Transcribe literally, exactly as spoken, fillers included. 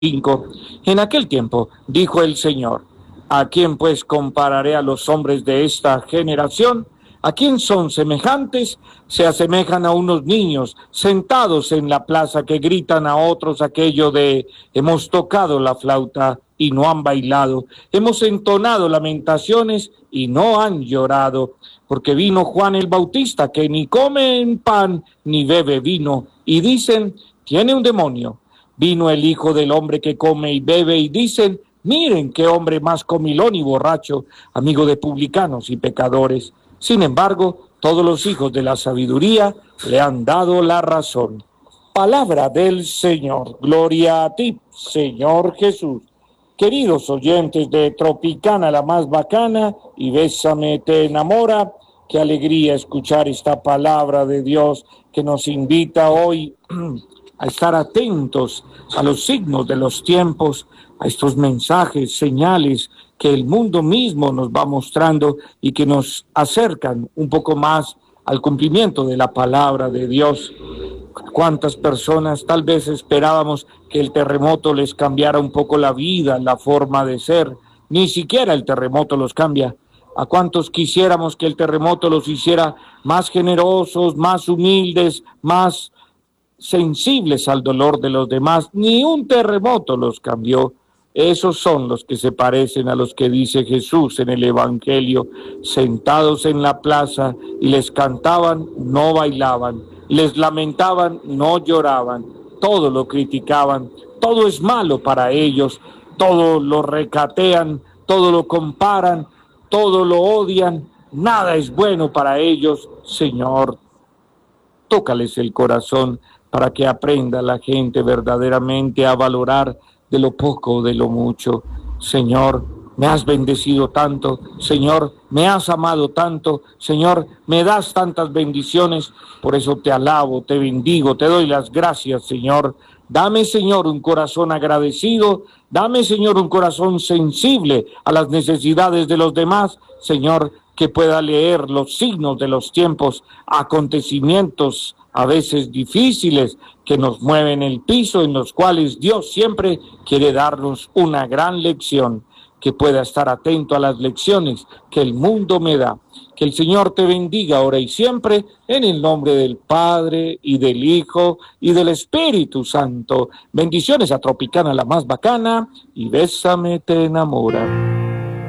cinco. En aquel tiempo dijo el Señor: ¿a quién pues compararé a los hombres de esta generación? ¿A quién son semejantes? Se asemejan a unos niños sentados en la plaza que gritan a otros aquello de: hemos tocado la flauta y no han bailado, hemos entonado lamentaciones y no han llorado. Porque vino Juan el Bautista, que ni come pan ni bebe vino, y dicen: tiene un demonio. Vino el Hijo del Hombre, que come y bebe, y dicen: miren qué hombre más comilón y borracho, amigo de publicanos y pecadores. Sin embargo, todos los hijos de la sabiduría le han dado la razón. Palabra del Señor. Gloria a ti, Señor Jesús. Queridos oyentes de Tropicana, la más bacana, y Bésame te enamora, qué alegría escuchar esta palabra de Dios que nos invita hoy a estar atentos a los signos de los tiempos, a estos mensajes, señales que el mundo mismo nos va mostrando y que nos acercan un poco más al cumplimiento de la palabra de Dios. ¿Cuántas personas tal vez esperábamos que el terremoto les cambiara un poco la vida, la forma de ser? Ni siquiera el terremoto los cambia. ¿A cuántos quisiéramos que el terremoto los hiciera más generosos, más humildes, más sensibles al dolor de los demás? Ni un terremoto los cambió. Esos son los que se parecen a los que dice Jesús en el Evangelio: sentados en la plaza, y les cantaban, no bailaban, les lamentaban, no lloraban, todo lo criticaban, todo es malo para ellos, todo lo recatean, todo lo comparan, todo lo odian, nada es bueno para ellos. Señor, tócales el corazón para que aprenda la gente verdaderamente a valorar de lo poco, de lo mucho. Señor, me has bendecido tanto, Señor, me has amado tanto, Señor, me das tantas bendiciones, por eso te alabo, te bendigo, te doy las gracias, Señor. Dame, Señor, un corazón agradecido, dame, Señor, un corazón sensible a las necesidades de los demás, Señor, que pueda leer los signos de los tiempos, acontecimientos a veces difíciles que nos mueven el piso, en los cuales Dios siempre quiere darnos una gran lección, que pueda estar atento a las lecciones que el mundo me da. Que el Señor te bendiga ahora y siempre, en el nombre del Padre y del Hijo y del Espíritu Santo. Bendiciones a Tropicana, la más bacana, y Bésame te enamora.